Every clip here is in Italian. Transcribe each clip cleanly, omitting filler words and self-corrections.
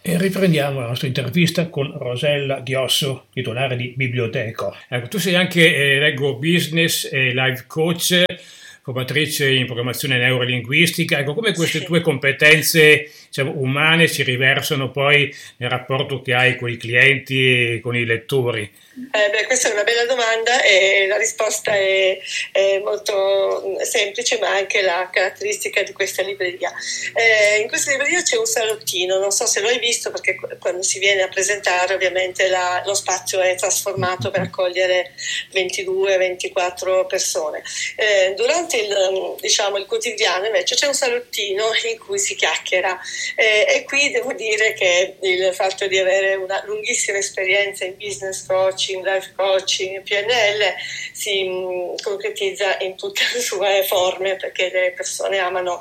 E riprendiamo la nostra intervista con Rosella Ghiosso, titolare di Biblioteco. Ecco, tu sei anche, leggo, business e life coach, formatrice in programmazione neurolinguistica. Ecco, come queste Sì. tue competenze, diciamo, umane si riversano poi nel rapporto che hai con i clienti e con i lettori? Questa è una bella domanda e la risposta è molto semplice, ma anche la caratteristica di questa libreria. In questa libreria c'è un salottino, non so se lo hai visto perché quando si viene a presentare ovviamente lo spazio è trasformato per accogliere 22-24 persone. Durante il quotidiano invece c'è un salottino in cui si chiacchiera e qui devo dire che il fatto di avere una lunghissima esperienza in business coaching, life coaching, PNL si concretizza in tutte le sue forme, perché le persone amano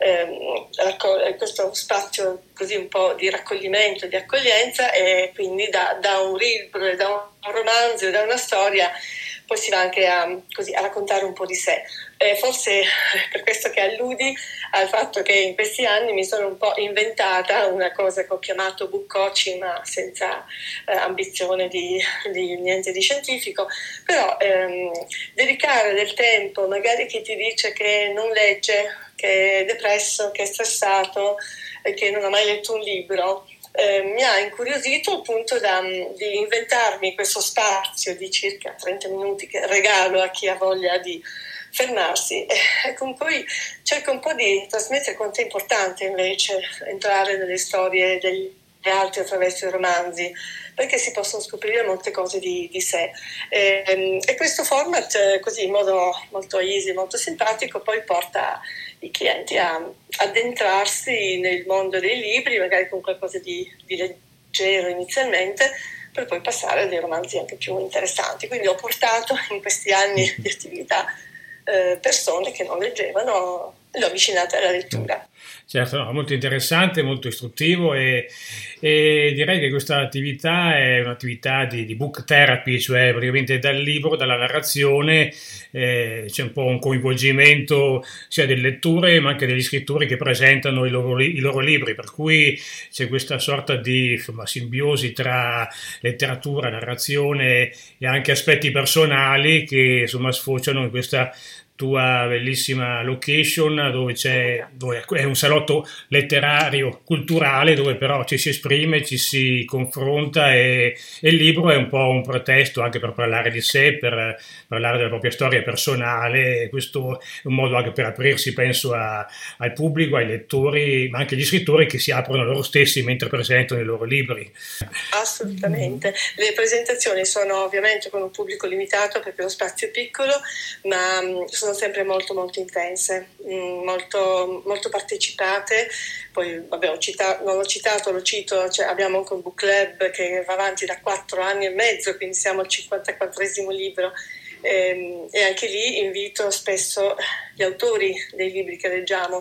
questo spazio così un po' di raccoglimento, di accoglienza, e quindi da un libro, da un romanzo, da una storia poi si va anche a raccontare un po' di sé. Forse per questo che alludi al fatto che in questi anni mi sono un po' inventata una cosa che ho chiamato book coaching, ma senza ambizione di niente di scientifico, però dedicare del tempo, magari chi ti dice che non legge, che è depresso, che è stressato, che non ha mai letto un libro, mi ha incuriosito al punto di inventarmi questo spazio di circa 30 minuti che regalo a chi ha voglia di fermarsi, e con cui cerco un po' di trasmettere quanto è importante invece entrare nelle storie degli altri attraverso i romanzi, perché si possono scoprire molte cose di sé. E questo format, così in modo molto easy, molto simpatico, poi porta i clienti a addentrarsi nel mondo dei libri, magari con qualcosa di leggero inizialmente, per poi passare a dei romanzi anche più interessanti. Quindi ho portato in questi anni di attività persone che non leggevano, le ho avvicinate alla lettura. Certo, no, molto interessante, molto istruttivo e direi che questa attività è un'attività di book therapy, cioè praticamente dal libro, dalla narrazione, c'è un po' un coinvolgimento sia delle letture ma anche degli scrittori che presentano i loro libri, per cui c'è questa sorta di, insomma, simbiosi tra letteratura, narrazione e anche aspetti personali che, insomma, sfociano in questa tua bellissima location dove è un salotto letterario, culturale, dove però ci si esprime, ci si confronta e il libro è un po' un pretesto anche per parlare di sé, per parlare della propria storia personale. Questo è un modo anche per aprirsi, penso, al pubblico, ai lettori, ma anche agli scrittori che si aprono loro stessi mentre presentano i loro libri. Assolutamente. Le presentazioni sono ovviamente con un pubblico limitato perché lo spazio è piccolo, ma sono sempre molto molto intense, molto, molto partecipate. Poi vabbè, non l'ho citato, lo cito, cioè abbiamo anche un book club che va avanti da 4 anni e mezzo, quindi siamo al 54esimo libro. E anche lì invito spesso gli autori dei libri che leggiamo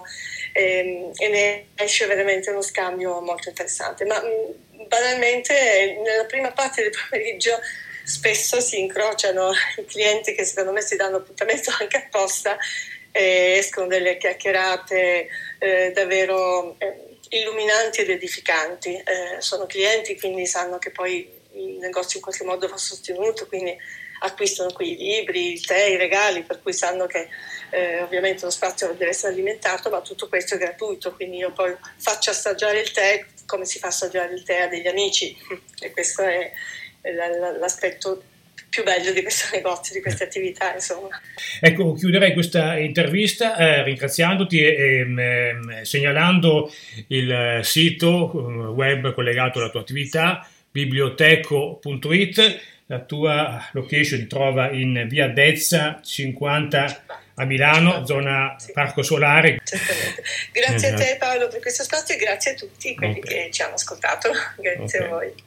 e ne esce veramente uno scambio molto interessante. Ma banalmente nella prima parte del pomeriggio spesso si incrociano i clienti che secondo me si danno appuntamento anche apposta e escono delle chiacchierate davvero illuminanti ed edificanti. Sono clienti, quindi sanno che poi il negozio in qualche modo va sostenuto, quindi acquistano qui i libri, il tè, i regali, per cui sanno che ovviamente lo spazio deve essere alimentato, ma tutto questo è gratuito, quindi io poi faccio assaggiare il tè come si fa assaggiare il tè a degli amici, e questo è l'aspetto più bello di questo negozio, di queste attività, insomma. Ecco, chiuderei questa intervista ringraziandoti e segnalando il sito web collegato alla tua attività, biblioteco.it. La tua location si trova in via Dezza 50 a Milano, zona Parco Solare. Certamente. Grazie a te Paolo per questo spazio e grazie a tutti quelli che ci hanno ascoltato. Grazie a voi.